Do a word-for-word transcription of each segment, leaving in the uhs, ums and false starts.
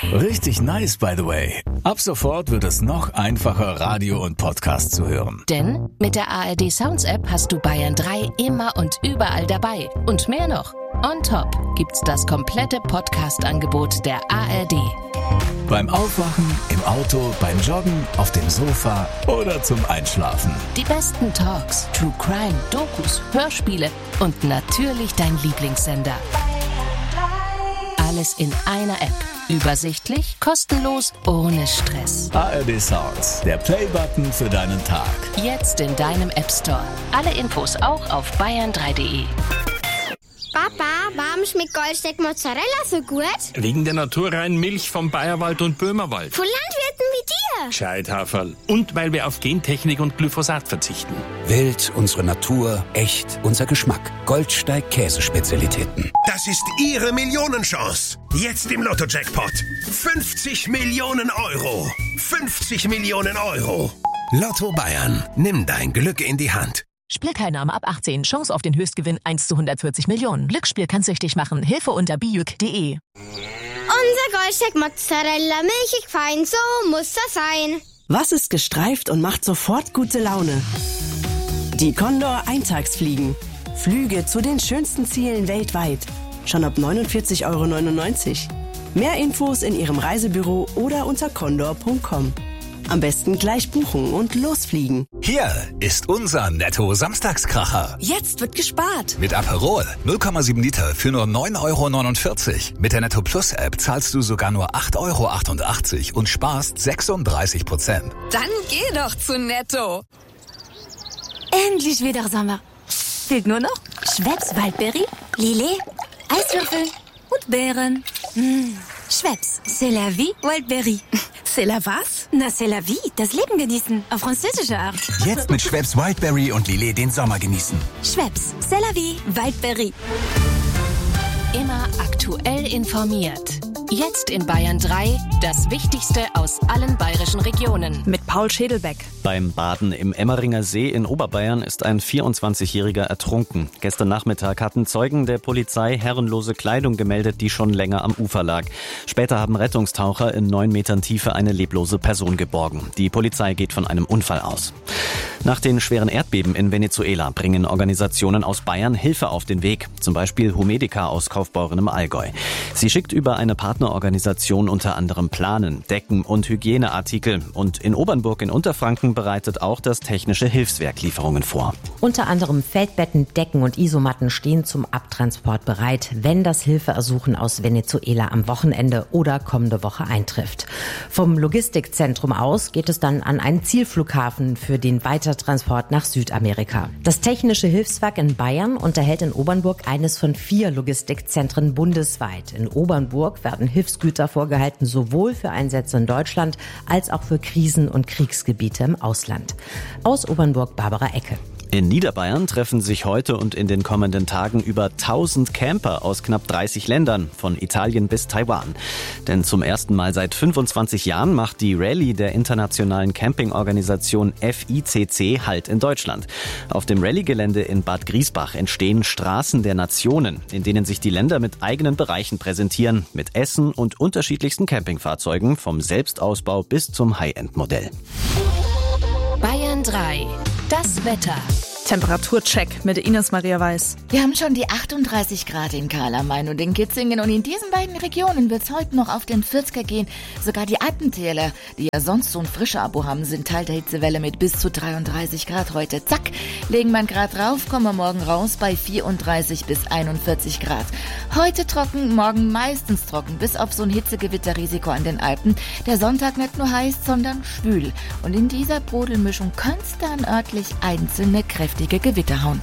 Richtig nice, by the way. Ab sofort wird es noch einfacher, Radio und Podcast zu hören. Denn mit der A R D Sounds App hast du Bayern drei immer und überall dabei. Und mehr noch. On top gibt's das komplette Podcast-Angebot der A R D. Beim Aufwachen, im Auto, beim Joggen, auf dem Sofa oder zum Einschlafen. Die besten Talks, True Crime, Dokus, Hörspiele und natürlich dein Lieblingssender. Alles in einer App. Übersichtlich, kostenlos, ohne Stress. A R D Sounds, der Playbutton für deinen Tag. Jetzt in deinem App Store. Alle Infos auch auf bayern drei punkt de. Papa, warum schmeckt Goldsteak Mozzarella so gut? Wegen der naturreinen Milch vom Bayerwald und Böhmerwald. Von Landwirten wie dir. Gescheithaferl. Und weil wir auf Gentechnik und Glyphosat verzichten. Wild, unsere Natur, echt, unser Geschmack. Goldsteig Käsespezialitäten. Das ist Ihre Millionenchance. Jetzt im Lotto-Jackpot. fünfzig Millionen Euro. fünfzig Millionen Euro. Lotto Bayern. Nimm dein Glück in die Hand. Spielteilnahme ab achtzehn. Chance auf den Höchstgewinn eins zu hundertvierzig Millionen. Glücksspiel kann süchtig machen. Hilfe unter bijuk punkt de. Unser Goldsteak Mozzarella, milchig fein, so muss das sein. Was ist gestreift und macht sofort gute Laune? Die Condor Eintagsfliegen. Flüge zu den schönsten Zielen weltweit. Schon ab neunundvierzig Euro neunundneunzig. Mehr Infos in Ihrem Reisebüro oder unter condor punkt com. Am besten gleich buchen und losfliegen. Hier ist unser Netto-Samstagskracher. Jetzt wird gespart. Mit Aperol null Komma sieben Liter für nur neun Euro neunundvierzig. Mit der Netto Plus App zahlst du sogar nur acht Euro achtundachtzig und sparst sechsunddreißig Prozent. Dann geh doch zu Netto. Endlich wieder Sommer. Fehlt nur noch Schweppes Waldbeere, Lillet, Eiswürfel und Beeren. Mmh. Schweppes, c'est la vie, Waldbeere. C'est la was? Na, c'est la vie, das Leben genießen, auf französische Art. Jetzt mit Schweppes Wildberry und Lillet den Sommer genießen. Schweppes, c'est la vie, Waldberry. Immer aktuell informiert. Jetzt in Bayern drei, das Wichtigste aus allen bayerischen Regionen. Mit Paul Schädelbeck. Beim Baden im Emmeringer See in Oberbayern ist ein vierundzwanzigjähriger ertrunken. Gestern Nachmittag hatten Zeugen der Polizei herrenlose Kleidung gemeldet, die schon länger am Ufer lag. Später haben Rettungstaucher in neun Metern Tiefe eine leblose Person geborgen. Die Polizei geht von einem Unfall aus. Nach den schweren Erdbeben in Venezuela bringen Organisationen aus Bayern Hilfe auf den Weg. Zum Beispiel Humedica aus Kaufbeuren im Allgäu. Sie schickt über eine Partnerorganisation unter anderem Planen, Decken und Hygieneartikel. Und in Obernburg in Unterfranken bereitet auch das Technische Hilfswerk Lieferungen vor. Unter anderem Feldbetten, Decken und Isomatten stehen zum Abtransport bereit, wenn das Hilfeersuchen aus Venezuela am Wochenende oder kommende Woche eintrifft. Vom Logistikzentrum aus geht es dann an einen Zielflughafen für den Weitertransport nach Südamerika. Das Technische Hilfswerk in Bayern unterhält in Obernburg eines von vier Logistikzentren bundesweit. In Obernburg werden Hilfsgüter vorgehalten, sowohl für Einsätze in Deutschland als auch für Krisen- und Kriegsgebiete im Ausland. Aus Obernburg Barbara Ecke. In Niederbayern treffen sich heute und in den kommenden Tagen über tausend Camper aus knapp dreißig Ländern, von Italien bis Taiwan. Denn zum ersten Mal seit fünfundzwanzig Jahren macht die Rallye der internationalen Campingorganisation F I C C Halt in Deutschland. Auf dem Rallye-Gelände in Bad Griesbach entstehen Straßen der Nationen, in denen sich die Länder mit eigenen Bereichen präsentieren, mit Essen und unterschiedlichsten Campingfahrzeugen, vom Selbstausbau bis zum High-End-Modell. Bayern drei. Das Wetter. Temperaturcheck mit Ines Maria Weiß. Wir haben schon die achtunddreißig Grad in Karl am Main und in Kitzingen und in diesen beiden Regionen wird es heute noch auf den vierziger gehen. Sogar die Alpentäler, die ja sonst so ein frischer Abo haben, sind Teil der Hitzewelle mit bis zu dreiunddreißig Grad heute. Zack, legen wir einen Grad drauf, kommen wir morgen raus bei vierunddreißig bis einundvierzig Grad. Heute trocken, morgen meistens trocken, bis auf so ein Hitzegewitterrisiko an den Alpen. Der Sonntag nicht nur heiß, sondern schwül. Und in dieser Brodelmischung könnte es dann örtlich einzelne kräftige Gewitter hauen.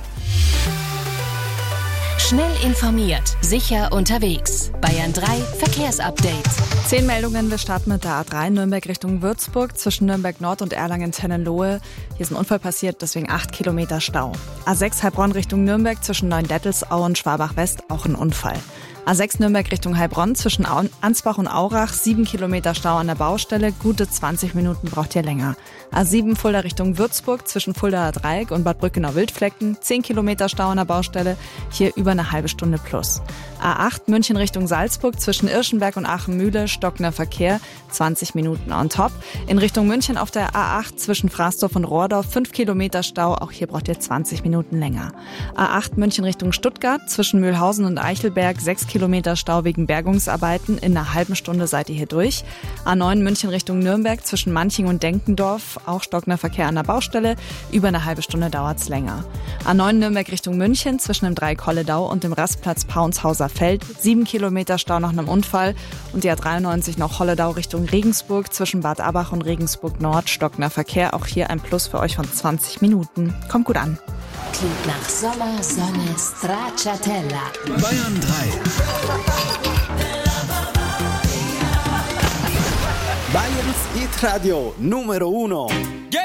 Schnell informiert, sicher unterwegs. Bayern drei Verkehrsupdate. Zehn Meldungen, wir starten mit der A drei Nürnberg Richtung Würzburg zwischen Nürnberg Nord und Erlangen-Tennenlohe. Hier ist ein Unfall passiert, deswegen acht Kilometer Stau. A sechs Heilbronn Richtung Nürnberg zwischen Neuendettelsau und Schwabach West auch ein Unfall. A sechs Nürnberg Richtung Heilbronn zwischen Ansbach und Aurach, sieben Kilometer Stau an der Baustelle, gute zwanzig Minuten braucht ihr länger. A sieben Fulda Richtung Würzburg zwischen Fuldaer Dreieck und Bad Brückenau-Wildflecken, zehn Kilometer Stau an der Baustelle, hier über eine halbe Stunde plus. A acht München Richtung Salzburg zwischen Irschenberg und Aachen-Mühle, stockender Verkehr, zwanzig Minuten on top. In Richtung München auf der A acht zwischen Fraßdorf und Rohrdorf, fünf Kilometer Stau, auch hier braucht ihr zwanzig Minuten länger. A acht München Richtung Stuttgart zwischen Mühlhausen und Eichelberg, sechs Kilometer Stau wegen Bergungsarbeiten, in einer halben Stunde seid ihr hier durch. A neun München Richtung Nürnberg zwischen Manching und Denkendorf, auch stockender Verkehr an der Baustelle, über eine halbe Stunde dauert's länger. A neun Nürnberg Richtung München zwischen dem Dreieck Holledau und dem Rastplatz Paunshauser Feld, sieben Kilometer Stau nach einem Unfall und die A dreiundneunzig noch Holledau Richtung Regensburg zwischen Bad Abach und Regensburg Nord, stockender Verkehr, auch hier ein Plus für euch von zwanzig Minuten. Kommt gut an. Klingt nach Sommer, Sonne, Stracciatella. Bayern drei. Bayerns Hit Radio Numero Uno. Get